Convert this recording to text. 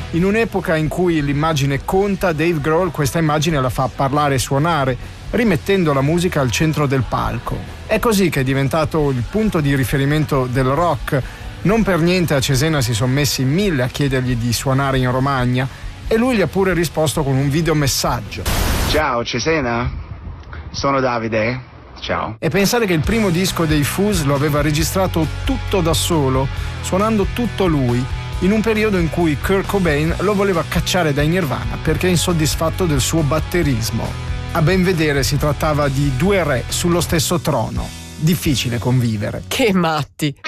In un'epoca in cui l'immagine conta, Dave Grohl questa immagine la fa parlare e suonare, rimettendo la musica al centro del palco. È così che è diventato il punto di riferimento del rock. Non per niente a Cesena si sono messi in 1000 a chiedergli di suonare in Romagna e lui gli ha pure risposto con un videomessaggio. Ciao Cesena, sono Davide, ciao. E pensare che il primo disco dei Fuzz lo aveva registrato tutto da solo, suonando tutto lui, in un periodo in cui Kurt Cobain lo voleva cacciare dai Nirvana perché è insoddisfatto del suo batterismo. A ben vedere si trattava di due re sullo stesso trono. Difficile convivere. Che matti!